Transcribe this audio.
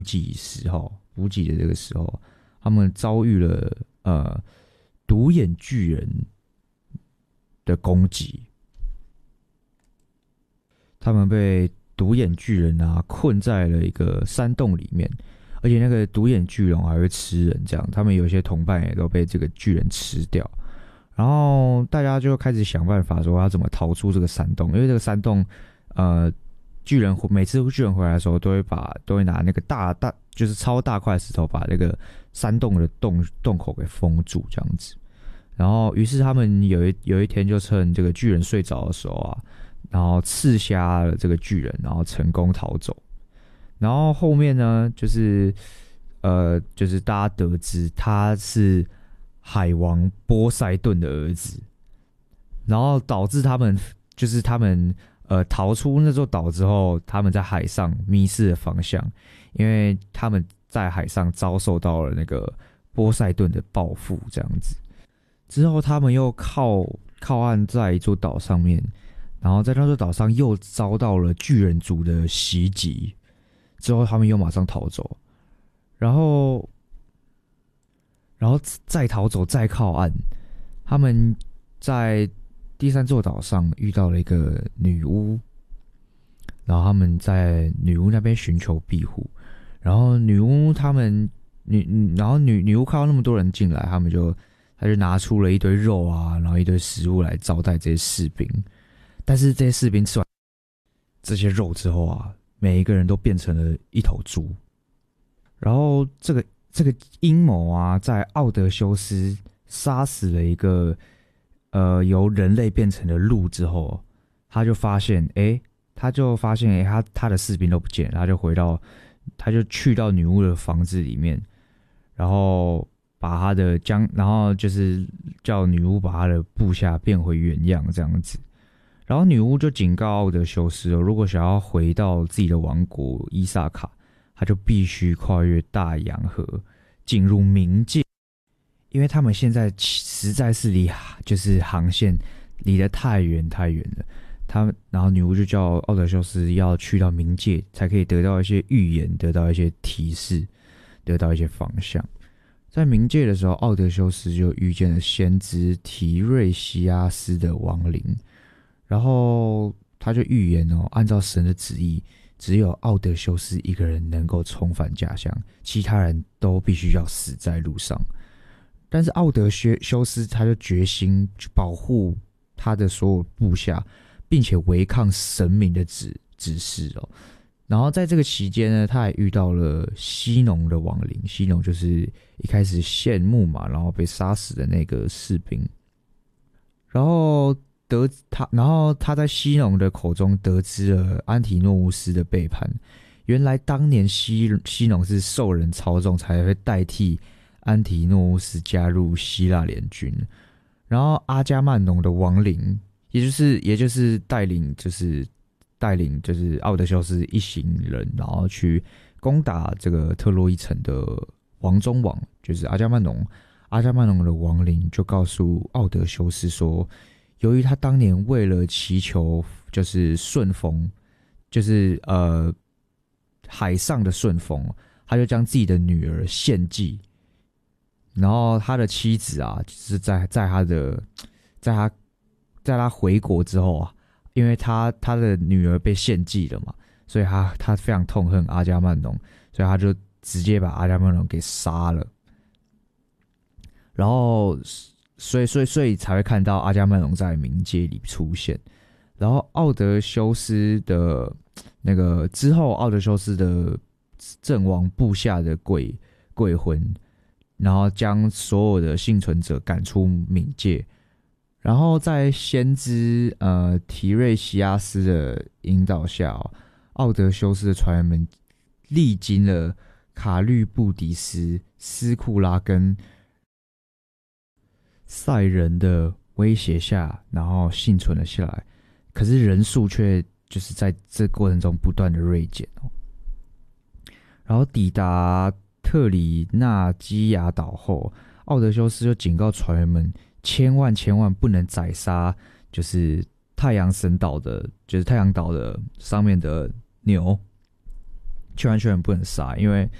补给的这个时候，他们遭遇了独眼巨人的攻击，他们被独眼巨人困在了一个山洞里面，而且那个独眼巨龙还会吃人，这样他们有些同伴也都被这个巨人吃掉。然后大家就开始想办法说要怎么逃出这个山洞，因为这个山洞，每次巨人回来的时候，都会拿那个就是超大块石头把那个山洞的洞口给封住，这样子。然后，于是他们有一天就趁这个巨人睡着的时候然后刺瞎了这个巨人，然后成功逃走。然后后面呢，就是大家得知他是海王波塞顿的儿子，然后导致他们逃出那座岛之后，他们在海上迷失了方向，因为他们在海上遭受到了那个波塞顿的报复，这样子。之后他们又靠岸在一座岛上面，然后在那座岛上又遭到了巨人族的袭击，之后他们又马上逃走，然后再逃走再靠岸，他们在第3座岛上遇到了一个女巫，然后他们在女巫那边寻求庇护，然后女巫看到那么多人进来，他就拿出了一堆肉然后一堆食物来招待这些士兵，但是这些士兵吃完这些肉之后每一个人都变成了一头猪，然后这个阴谋在奥德修斯杀死了一个由人类变成的鹿之后，他就发现他的士兵都不见了，他就去到女巫的房子里面，然后然后就是叫女巫把他的部下变回原样这样子。然后女巫就警告奥德修斯如果想要回到自己的王国伊萨卡，他就必须跨越大洋河进入冥界，因为他们现在实在是就是航线离得太远了。然后女巫就叫奥德修斯要去到冥界，才可以得到一些预言，得到一些提示，得到一些方向。在冥界的时候，奥德修斯就遇见了先知提瑞西亚斯的亡灵，然后他就预言按照神的旨意，只有奥德修斯一个人能够重返家乡，其他人都必须要死在路上。但是奥德修斯他就决心去保护他的所有部下，并且违抗神明的指示然后在这个期间呢，他还遇到了西农的亡灵，西农就是一开始羡慕嘛，然后被杀死的那个士兵。然后他在西农的口中得知了安提诺乌斯的背叛，原来当年西农是受人操纵才会代替安提诺乌斯加入希腊联军。然后阿伽曼农的亡灵，也就是带领奥德修斯一行人，然后去攻打这个特洛伊城的王中王，就是阿伽曼农。阿伽曼农的亡灵就告诉奥德修斯说，由于他当年为了祈求就是顺风，就是海上的顺风，他就将自己的女儿献祭，然后他的妻子就是在他回国之后因为他的女儿被献祭了嘛，所以他非常痛恨阿伽曼农，所以他就直接把阿伽曼农给杀了。然后所以才会看到阿伽曼农在冥界里出现。然后奥德修斯的那个之后，奥德修斯的阵亡部下的鬼魂，然后将所有的幸存者赶出冥界。然后在先知提瑞西亚斯的引导下奥德修斯的船员们历经了卡律布迪斯、斯库拉跟塞人的威胁下，然后幸存了下来。可是人数却就是在这过程中不断的锐减然后抵达特里纳基亚岛后，奥德修斯就警告船员们千万不能宰杀就是太阳岛的上面的牛。 劝完劝人不能杀，因为